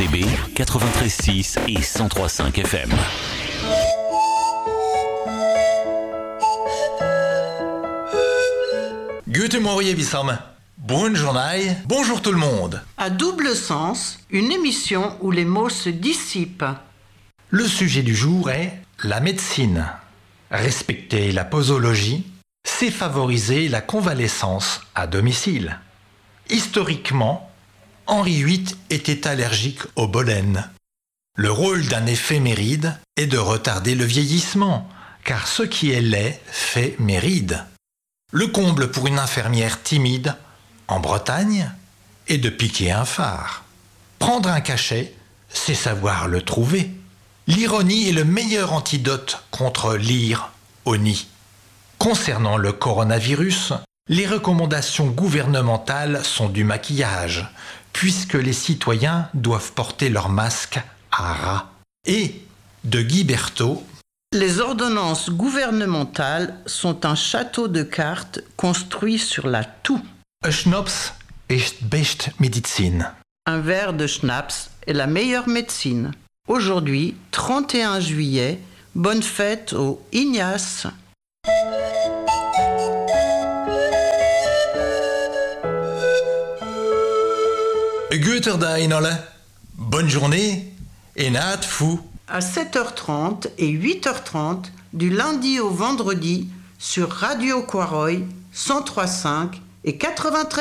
RCB 93.6 et 103.5 FM. Guten Morgen, Bissam. Bonne journée. Bonjour tout le monde. À double sens, une émission où les mots se dissipent. Le sujet du jour est la médecine. Respecter la posologie, c'est favoriser la convalescence à domicile. Historiquement, Henri VIII était allergique au pollen. Le rôle d'un éphéméride est de retarder le vieillissement, car ce qui est laid fait méride. Le comble pour une infirmière timide, en Bretagne, est de piquer un phare. Prendre un cachet, c'est savoir le trouver. L'ironie est le meilleur antidote contre l'ire au nid. Concernant le coronavirus, les recommandations gouvernementales sont du maquillage, puisque les citoyens doivent porter leur masque à ras. Et, de Guy Berthaud, les ordonnances gouvernementales sont un château de cartes construit sur la toux. Schnaps ist best Medizin. Un verre de schnapps est la meilleure médecine. Aujourd'hui, 31 juillet, bonne fête au Ignace. Guter Dag, alle. Bonne journée et naat fou. À 7h30 et 8h30 du lundi au vendredi sur Radio Quaroy 103.5 et 93.